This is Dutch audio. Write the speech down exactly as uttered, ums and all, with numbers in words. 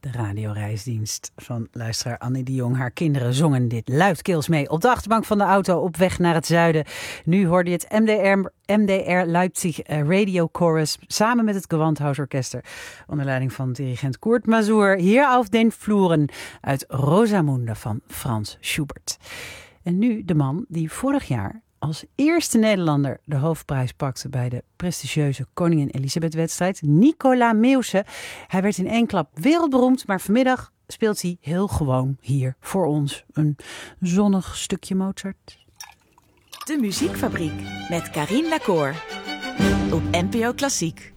De radioreisdienst van luisteraar Annie de Jong. Haar kinderen zongen dit luidkeels mee op de achterbank van de auto op weg naar het zuiden. Nu hoorde je het M D R, M D R Leipzig Radio Chorus samen met het Gewandhausorchester onder leiding van dirigent Kurt Masur. Hier auf den Fluren uit Rosamunde van Frans Schubert. En nu de man die vorig jaar als eerste Nederlander de hoofdprijs pakte bij de prestigieuze Koningin Elisabeth-wedstrijd, Nicola Meeuwse. Hij werd in één klap wereldberoemd, maar vanmiddag speelt hij heel gewoon hier voor ons een zonnig stukje Mozart. De Muziekfabriek met Carien Lacour op N P O Klassiek.